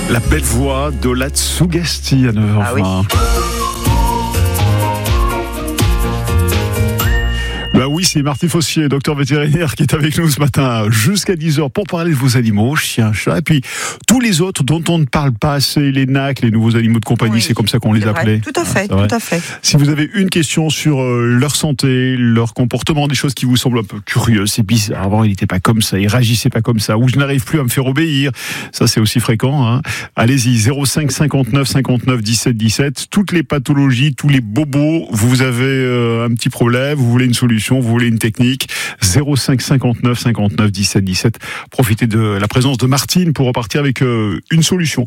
La belle voix de la Tsugasti à 9h20. Ah oui. Bah oui, c'est Martin Fossier, docteur vétérinaire, qui est avec nous ce matin jusqu'à 10h pour parler de vos animaux, chiens, chats, et puis tous les autres dont on ne parle pas assez, les NAC, les nouveaux animaux de compagnie, Oui, c'est comme ça qu'on les appelait. Tout à fait, tout à fait. Si vous avez une question sur leur santé, leur comportement, des choses qui vous semblent un peu curieuses, c'est bizarre, avant il n'était pas comme ça, il réagissait pas comme ça, ou je n'arrive plus à me faire obéir, ça c'est aussi fréquent, hein. Allez-y, 05 59 59 17 17, toutes les pathologies, tous les bobos, vous avez un petit problème, vous voulez une solution, vous voulez une technique, 05 59 59 17 17. Profitez de la présence de Martine pour repartir avec une solution.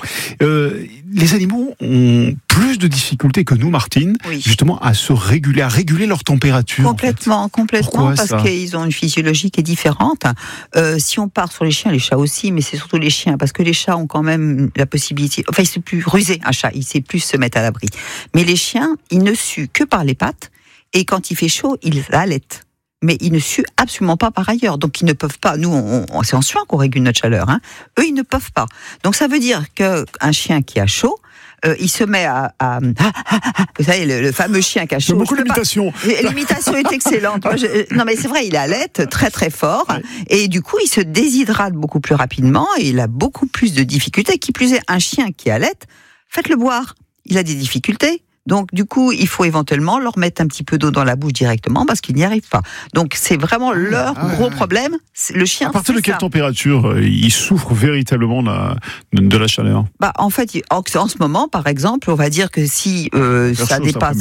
Les animaux ont plus de difficultés que nous, Martine, Oui. justement à se réguler, à réguler leur température. Complètement, Pourquoi parce ça qu'ils ont une physiologie qui est différente. Si on part sur les chiens, les chats aussi, mais c'est surtout les chiens, parce que les chats ont quand même la possibilité, enfin, il sait plus ruser un chat, il sait plus se mettre à l'abri. Mais les chiens, ils ne suent que par les pattes, et quand il fait chaud, ils allaitent. Mais ils ne suent absolument pas par ailleurs. Donc ils ne peuvent pas, nous, c'est en suant qu'on régule notre chaleur, hein. Eux, ils ne peuvent pas. Donc ça veut dire qu'un chien qui a chaud, il se met à vous savez, le fameux chien qui a chaud. Beaucoup d'imitation. L'imitation est excellente. Non, mais c'est vrai, il allait très très fort. Ouais. Et du coup, il se déshydrate beaucoup plus rapidement et il a beaucoup plus de difficultés. Qui plus est, un chien qui allait, faites-le boire. Il a des difficultés. Donc, du coup, il faut éventuellement leur mettre un petit peu d'eau dans la bouche directement parce qu'ils n'y arrivent pas. Donc, c'est vraiment leur gros problème. Le chien. À partir de quelle température il souffre véritablement de la chaleur? Bah, en fait, en ce moment, par exemple, on va dire que si ça dépasse,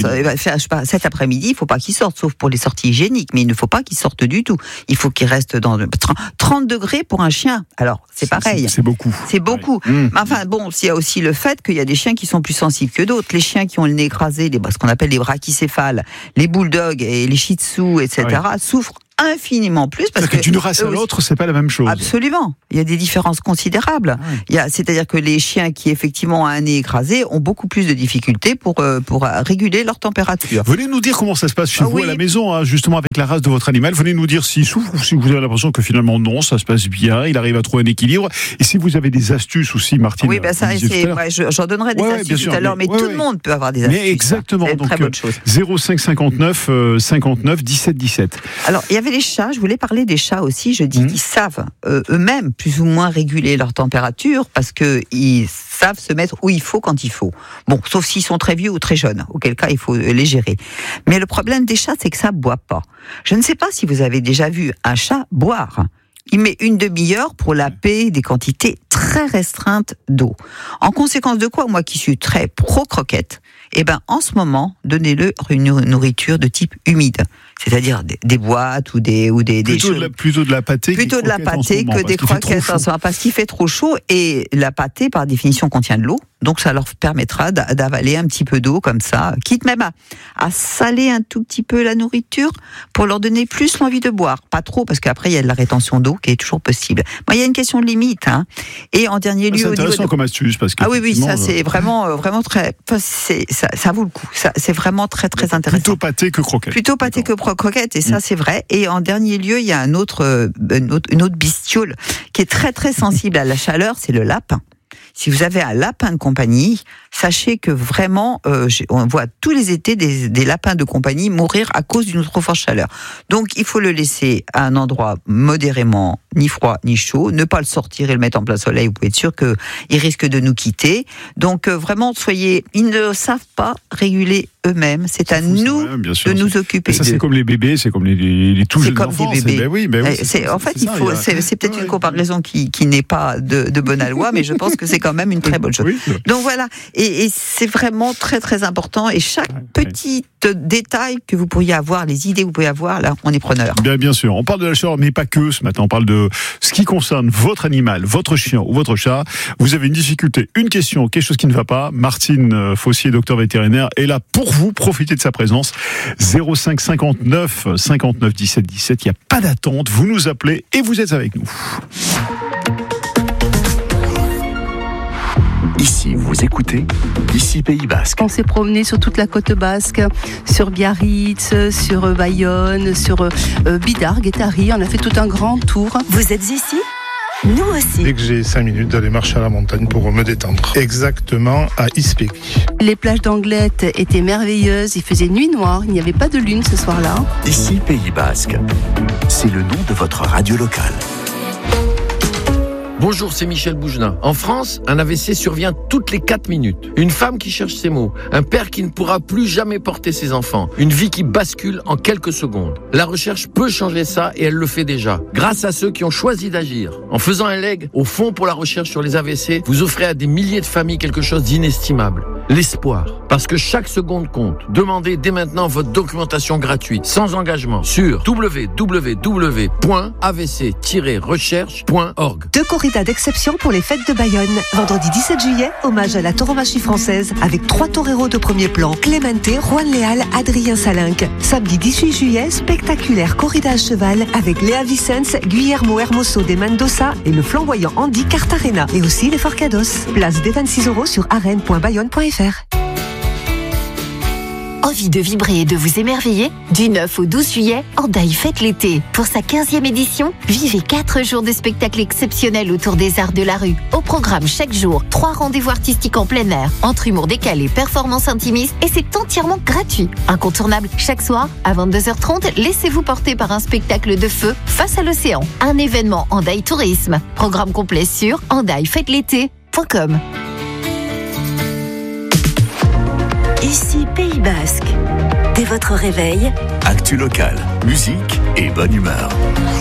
cet après-midi, il ne faut pas qu'il sorte, sauf pour les sorties hygiéniques, mais il ne faut pas qu'il sorte du tout. Il faut qu'il reste dans 30 degrés pour un chien. Alors, c'est pareil. C'est beaucoup. C'est beaucoup. Ouais. Mais enfin, bon, il y a aussi le fait qu'il y a des chiens qui sont plus sensibles que d'autres. Les chiens qui ont le nez écrasé, ce qu'on appelle les brachycéphales, les bulldogs et les shih tzus, etc., souffrent infiniment plus parce que d'une race à l'autre, c'est pas la même chose. Absolument. Il y a des différences considérables. C'est-à-dire que les chiens qui effectivement ont un nez écrasé ont beaucoup plus de difficultés pour réguler leur température. Venez nous dire comment ça se passe chez vous à la maison, hein, justement avec la race de votre animal. Venez nous dire s'il souffre ou si vous avez l'impression que finalement non, ça se passe bien, il arrive à trouver un équilibre. Et si vous avez des astuces aussi, Martine. Oui, ça, j'en donnerai des astuces tout à l'heure, mais tout le monde peut avoir des astuces. Mais exactement. C'est une très bonne chose. 05 59 59 17 17. Alors, il y avait les chats, je voulais parler des chats aussi, je dis qu'ils savent eux-mêmes plus ou moins réguler leur température parce qu'ils savent se mettre où il faut quand il faut. Bon, sauf s'ils sont très vieux ou très jeunes, auquel cas il faut les gérer. Mais le problème des chats, c'est que ça ne boit pas. Je ne sais pas si vous avez déjà vu un chat boire. Il met une demi-heure pour laper des quantités très restreintes d'eau. En conséquence de quoi, moi qui suis très pro-croquette, en ce moment, donnez-le une nourriture de type humide. C'est-à-dire des boîtes ou des plutôt de la pâtée. Plutôt de la pâtée que des croquettes en ce moment, parce qu'il fait trop chaud et la pâtée, par définition, contient de l'eau. Donc, ça leur permettra d'avaler un petit peu d'eau comme ça, quitte même à saler un tout petit peu la nourriture pour leur donner plus l'envie de boire. Pas trop, parce qu'après, il y a de la rétention d'eau qui est toujours possible. Moi, il y a une question de limite, hein. Et en dernier lieu, c'est intéressant comme astuce, parce que. Ah oui, ça, c'est vraiment très, ça vaut le coup. Ça, c'est vraiment très, très intéressant. Plutôt pâté que croquette. Plutôt pâté que croquette, et ça, c'est vrai. Et en dernier lieu, il y a une autre bestiole qui est très, très sensible à la chaleur, c'est le lapin. Si vous avez un lapin de compagnie, sachez que vraiment, on voit tous les étés des lapins de compagnie mourir à cause d'une trop forte chaleur. Donc, il faut le laisser à un endroit modérément ni froid ni chaud. Ne pas le sortir et le mettre en plein soleil. Vous pouvez être sûr qu'il risque de nous quitter. Donc, vraiment, ils ne savent pas réguler eux-mêmes. C'est à nous de nous occuper. Ça, c'est comme les bébés, c'est comme les tout jeunes enfants. C'est comme des bébés. C'est c'est peut-être une comparaison qui n'est pas de bonne aloi, mais je pense que c'est quand même une très bonne chose. Oui. Donc voilà, et c'est vraiment très très important. Et chaque petit détail que vous pourriez avoir, les idées que vous pouvez avoir, là, on est preneur. Bien sûr, on parle de la chaleur, mais pas que ce matin. On parle de ce qui concerne votre animal, votre chien ou votre chat. Vous avez une difficulté, une question, quelque chose qui ne va pas. Martine Fossier, docteur vétérinaire, est là pour vous. Profitez de sa présence. 05 59 59 17 17. Il n'y a pas d'attente. Vous nous appelez et vous êtes avec nous. Ici, vous écoutez, ici Pays Basque. On s'est promené sur toute la côte basque, sur Biarritz, sur Bayonne, sur Bidar, Guétari. On a fait tout un grand tour. Vous êtes ici ? Nous aussi. Dès que j'ai 5 minutes d'aller marcher à la montagne pour me détendre. Exactement à Ispéky. Les plages d'Angleterre étaient merveilleuses, il faisait nuit noire, il n'y avait pas de lune ce soir-là. Ici Pays Basque. C'est le nom de votre radio locale. Bonjour, c'est Michel Bougenat. En France, un AVC survient toutes les 4 minutes. Une femme qui cherche ses mots. Un père qui ne pourra plus jamais porter ses enfants. Une vie qui bascule en quelques secondes. La recherche peut changer ça et elle le fait déjà. Grâce à ceux qui ont choisi d'agir. En faisant un leg au Fonds pour la recherche sur les AVC, vous offrez à des milliers de familles quelque chose d'inestimable. L'espoir. Parce que chaque seconde compte. Demandez dès maintenant votre documentation gratuite, sans engagement, sur www.avc-recherche.org. Deux corridas d'exception pour les fêtes de Bayonne. Vendredi 17 juillet, hommage à la tauromachie française avec 3 toreros de premier plan, Clémente, Juan Léal, Adrien Salinck. Samedi 18 juillet, spectaculaire corrida à cheval avec Léa Vicens, Guillermo Hermoso de Mendoza et le flamboyant Andy Cartagena. Et aussi les Forcados. Place des 26 € sur arène.bayonne.fr. Envie de vibrer et de vous émerveiller? Du 9 au 12 juillet, Hendaye fête l'été. Pour sa 15e édition, vivez 4 jours de spectacles exceptionnels autour des arts de la rue. Au programme chaque jour, 3 rendez-vous artistiques en plein air, entre humour décalé, performances intimistes, et c'est entièrement gratuit. Incontournable, chaque soir, à 22h30, laissez-vous porter par un spectacle de feu face à l'océan. Un événement Hendaye Tourisme. Programme complet sur hendayefêtelété.com. Ici Pays Basque. Dès votre réveil, Actu locale, musique et bonne humeur.